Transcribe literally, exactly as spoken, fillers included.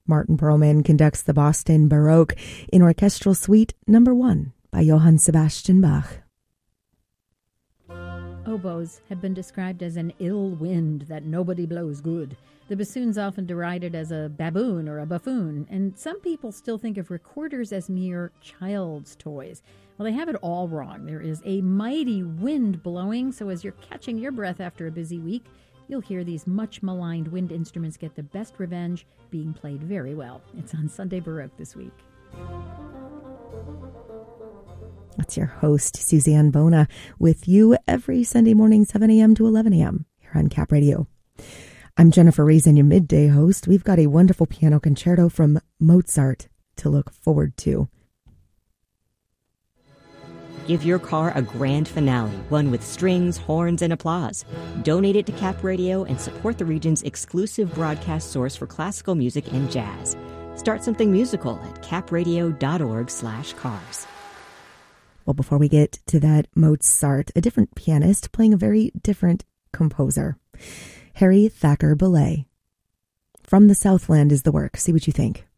Martin Perlman conducts the Boston Baroque in Orchestral Suite Number One by Johann Sebastian Bach. Oboes have been described as an ill wind that nobody blows good. The bassoon's often derided as a baboon or a buffoon, and some people still think of recorders as mere child's toys. Well, they have it all wrong. There is a mighty wind blowing, so as you're catching your breath after a busy week, you'll hear these much maligned wind instruments get the best revenge, being played very well. It's on Sunday Baroque this week. That's your host, Suzanne Bona, with you every Sunday morning, seven a.m. to eleven a.m. here on Cap Radio. I'm Jennifer Reason, your midday host. We've got a wonderful piano concerto from Mozart to look forward to. Give your car a grand finale, one with strings, horns, and applause. Donate it to Cap Radio and support the region's exclusive broadcast source for classical music and jazz. Start something musical at capradio.org slash cars. Well, before we get to that, Mozart, a different pianist playing a very different composer. Harry Thacker Belay. From the Southland is the work. See what you think.